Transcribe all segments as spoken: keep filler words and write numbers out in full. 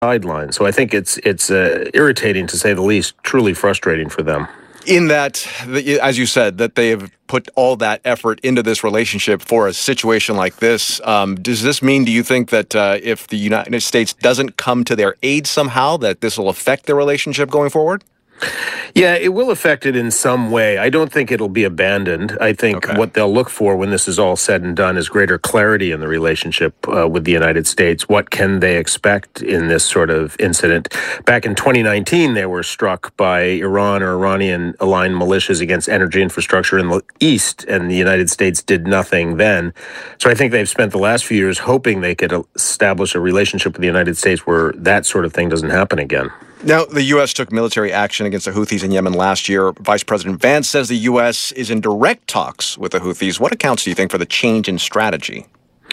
sidelines. So I think it's it's uh, irritating, to say the least, truly frustrating for them. In that, as you said, that they have put all that effort into this relationship for a situation like this. Um, does this mean, do you think that uh, if the United States doesn't come to their aid somehow, that this will affect their relationship going forward? Yeah, it will affect it in some way. I don't think it'll be abandoned. I think okay. what they'll look for when this is all said and done is greater clarity in the relationship uh, with the United States. What can they expect in this sort of incident? Back in twenty nineteen, they were struck by Iran or Iranian-aligned militias against energy infrastructure in the East, and the United States did nothing then. So I think they've spent the last few years hoping they could establish a relationship with the United States where that sort of thing doesn't happen again. Now, the U S took military action against the Houthis in Yemen last year. Vice President Vance says the U S is in direct talks with the Houthis. What accounts do you think for the change in strategy?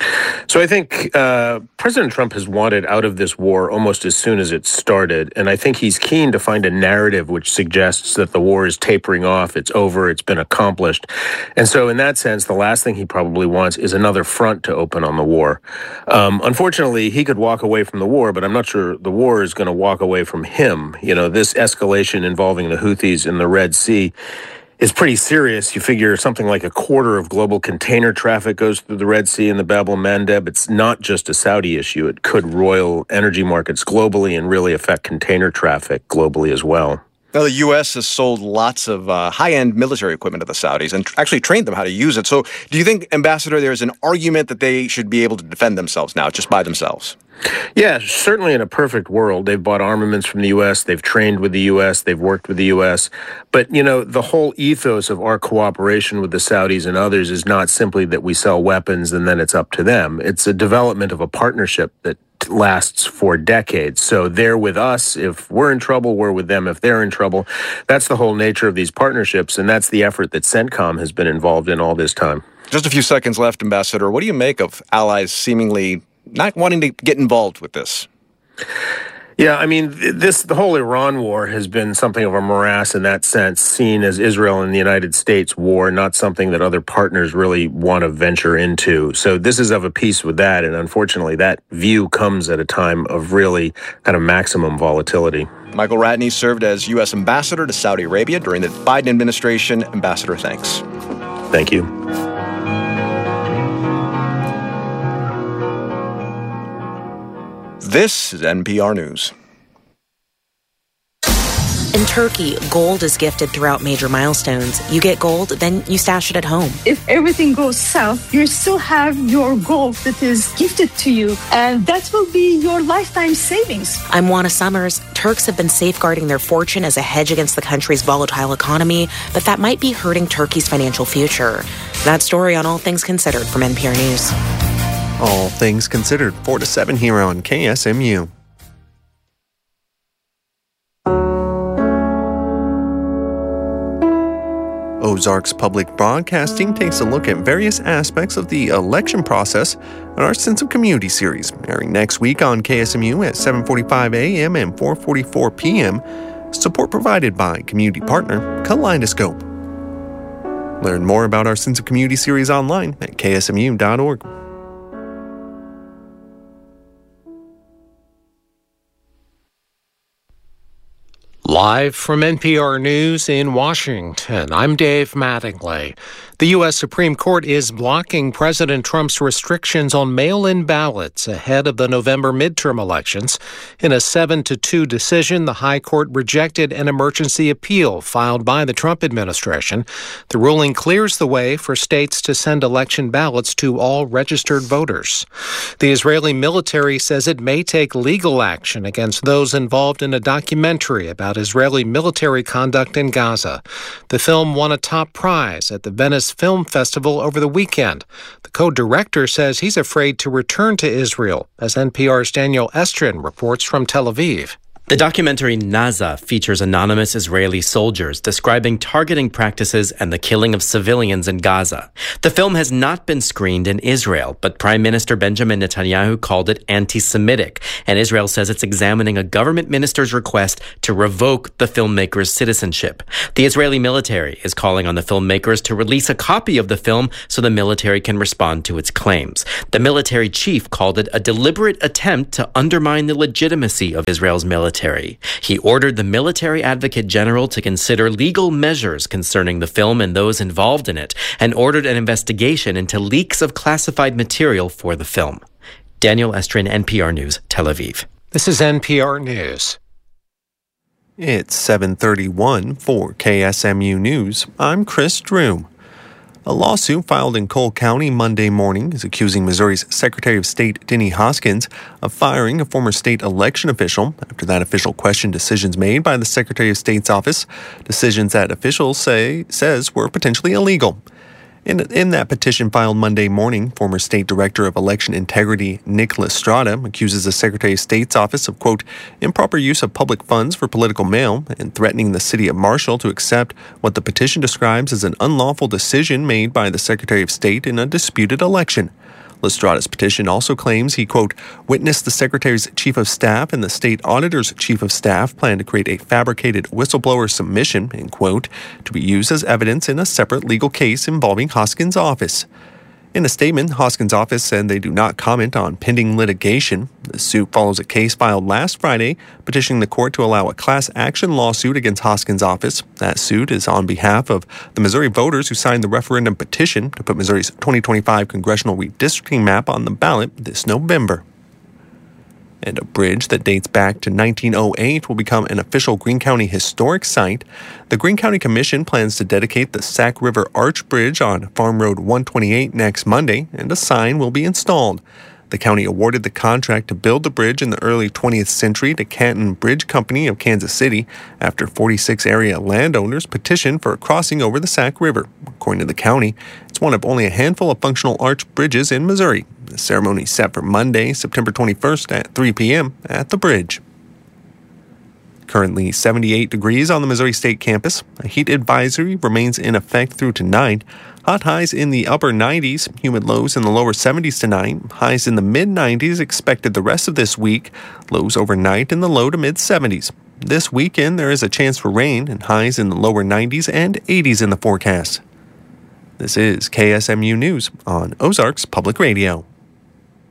So I think uh, President Trump has wanted out of this war almost as soon as it started, and I think he's keen to find a narrative which suggests that the war is tapering off, it's over, it's been accomplished. And so in that sense, the last thing he probably wants is another front to open on the war. Um, unfortunately, he could walk away from the war, but I'm not sure the war is going to walk away from him. You know, this escalation involving the Houthis in the Red Sea is pretty serious. You figure something like a quarter of global container traffic goes through the Red Sea and the Bab el-Mandeb. It's not just a Saudi issue. It could roil energy markets globally and really affect container traffic globally as well. Now, the U S has sold lots of uh, high-end military equipment to the Saudis and tr- actually trained them how to use it. So do you think, Ambassador, there's an argument that they should be able to defend themselves now just by themselves? Yeah, certainly in a perfect world. They've bought armaments from the U S, they've trained with the U S, they've worked with the U S. But, you know, the whole ethos of our cooperation with the Saudis and others is not simply that we sell weapons and then it's up to them. It's a development of a partnership that lasts for decades. So they're with us if we're in trouble, we're with them if they're in trouble. That's the whole nature of these partnerships, and that's the effort that CENTCOM has been involved in all this time. Just a few seconds left, Ambassador. What do you make of allies seemingly not wanting to get involved with this? Yeah, I mean, this the whole Iran war has been something of a morass in that sense, seen as Israel and the United States war, not something that other partners really want to venture into. So this is of a piece with that, and unfortunately that view comes at a time of really kind of maximum volatility. Michael Ratney served as U S ambassador to Saudi Arabia during the Biden administration. Ambassador, thanks. Thank you. This is N P R News. In Turkey, gold is gifted throughout major milestones. You get gold, then you stash it at home. If everything goes south, you still have your gold that is gifted to you, and that will be your lifetime savings. I'm Juana Summers. Turks have been safeguarding their fortune as a hedge against the country's volatile economy, but that might be hurting Turkey's financial future. That story on All Things Considered from N P R News. All Things Considered, four to seven here on K S M U. Ozarks Public Broadcasting takes a look at various aspects of the election process on our Sense of Community series, airing next week on K S M U at seven forty-five a.m. and four forty-four p.m. Support provided by community partner Kaleidoscope. Learn more about our Sense of Community series online at k s m u dot org. Live from N P R News in Washington, I'm Dave Mattingly. The U S Supreme Court is blocking President Trump's restrictions on mail-in ballots ahead of the November midterm elections. In a seven to two decision, the High Court rejected an emergency appeal filed by the Trump administration. The ruling clears the way for states to send election ballots to all registered voters. The Israeli military says it may take legal action against those involved in a documentary about Israeli military conduct in Gaza. The film won a top prize at the Venice Film Festival over the weekend. The co-director says he's afraid to return to Israel, as N P R's Daniel Estrin reports from Tel Aviv. The documentary Naza features anonymous Israeli soldiers describing targeting practices and the killing of civilians in Gaza. The film has not been screened in Israel, but Prime Minister Benjamin Netanyahu called it anti-Semitic, and Israel says it's examining a government minister's request to revoke the filmmaker's citizenship. The Israeli military is calling on the filmmakers to release a copy of the film so the military can respond to its claims. The military chief called it a deliberate attempt to undermine the legitimacy of Israel's military. He ordered the military advocate general to consider legal measures concerning the film and those involved in it, and ordered an investigation into leaks of classified material for the film. Daniel Estrin, N P R News, Tel Aviv. This is N P R News. It's seven thirty-one for K S M U News. I'm Chris Drew. A lawsuit filed in Cole County Monday morning is accusing Missouri's Secretary of State Denny Hoskins of firing a former state election official after that official questioned decisions made by the Secretary of State's office, decisions that officials say says were potentially illegal. In, in that petition filed Monday morning, former State Director of Election Integrity Nicholas Strada accuses the Secretary of State's office of, quote, improper use of public funds for political mail and threatening the city of Marshall to accept what the petition describes as an unlawful decision made by the Secretary of State in a disputed election. Lestrada's petition also claims he, quote, witnessed the Secretary's Chief of Staff and the State Auditor's Chief of Staff plan to create a fabricated whistleblower submission, end quote, to be used as evidence in a separate legal case involving Hoskins' office. In a statement, Hoskins' office said they do not comment on pending litigation. The suit follows a case filed last Friday, petitioning the court to allow a class action lawsuit against Hoskins' office. That suit is on behalf of the Missouri voters who signed the referendum petition to put Missouri's twenty twenty-five congressional redistricting map on the ballot this November. And a bridge that dates back to nineteen oh eight will become an official Greene County Historic Site. The Greene County Commission plans to dedicate the Sac River Arch Bridge on Farm Road one twenty-eight next Monday, and a sign will be installed. The county awarded the contract to build the bridge in the early twentieth century to Canton Bridge Company of Kansas City after forty-six area landowners petitioned for a crossing over the Sac River. According to the county, it's one of only a handful of functional arch bridges in Missouri. The ceremony is set for Monday, September twenty-first at three p.m. at the bridge. Currently seventy-eight degrees on the Missouri State campus. A heat advisory remains in effect through tonight. Hot highs in the upper nineties, humid lows in the lower seventies tonight, highs in the mid nineties expected the rest of this week, lows overnight in the low to mid seventies. This weekend there is a chance for rain and highs in the lower nineties and eighties in the forecast. This is K S M U News on Ozarks Public Radio.